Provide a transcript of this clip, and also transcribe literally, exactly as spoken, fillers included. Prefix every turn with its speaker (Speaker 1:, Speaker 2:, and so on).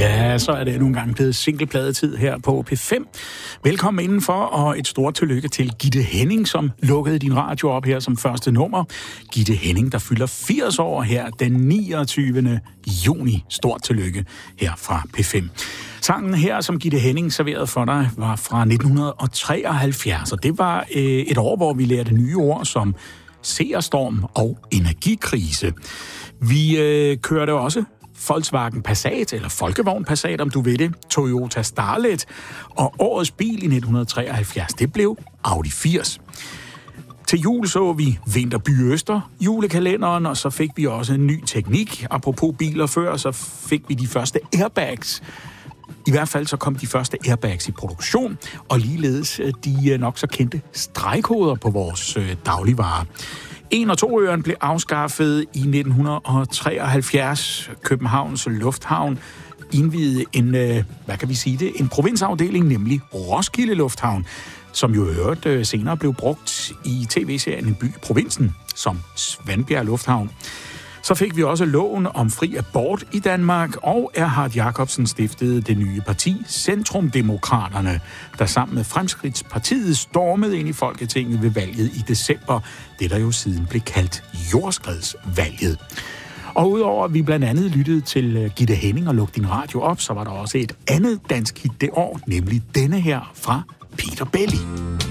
Speaker 1: Ja, så er det nogle gange blevet singlepladetid her på P fem. Velkommen indenfor, og et stort tillykke til Gitte Henning, som lukkede din radio op her som første nummer. Gitte Henning, der fylder firs år her den niogtyvende juni. Stort tillykke her fra P fem. Sangen her, som Gitte Henning serverede for dig, var fra nitten treoghalvfjerds, og det var øh, et år, hvor vi lærte nye ord som seerstorm og energikrise. Vi øh, kørte også Volkswagen Passat, eller Folkevogn Passat, om du ved det, Toyota Starlet, og årets bil i nitten treoghalvfjerds, det blev Audi firs. Til jul så vi Vinterby Øster, julekalenderen, og så fik vi også en ny teknik. Apropos biler før, så fik vi de første airbags. I hvert fald så kom de første airbags i produktion, og ligeledes de nok så kendte stregkoder på vores dagligvarer. En- og toøren blev afskaffet i nitten treoghalvfjerds. Københavns Lufthavn indvidede en, hvad kan vi sige det, en provinsafdeling, nemlig Roskilde Lufthavn, som jo øvrigt senere blev brugt i tv-serien En by i provinsen som Svanbjerg Lufthavn. Så fik vi også loven om fri abort i Danmark, og Erhard Jacobsen stiftede det nye parti Centrumdemokraterne, der sammen med Fremskridtspartiet stormede ind i Folketinget ved valget i december, det der jo siden blev kaldt jordskredsvalget. Og udover at vi blandt andet lyttede til Gitte Henning og Luk din radio op, så var der også et andet dansk hit det år, nemlig denne her fra Peter Belli.